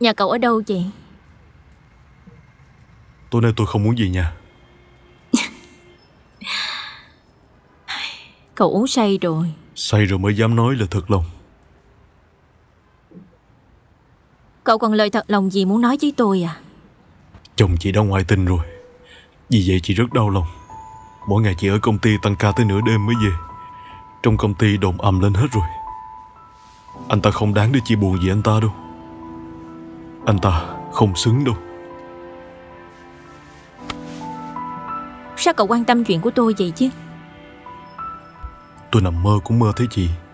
Nhà cậu ở đâu vậy? Tối nay tôi không muốn về nhà. Cậu uống say rồi. Say rồi mới dám nói là thật lòng. Cậu còn lời thật lòng gì muốn nói với tôi à? Chồng chị đã ngoại tình rồi. Vì vậy chị rất đau lòng. Mỗi ngày chị ở công ty tăng ca tới nửa đêm mới về. Trong công ty đồn ầm lên hết rồi. Anh ta không đáng để chị buồn vì anh ta đâu. Anh ta không xứng đâu. Sao cậu quan tâm chuyện của tôi vậy chứ? Tôi nằm mơ cũng mơ thấy chị.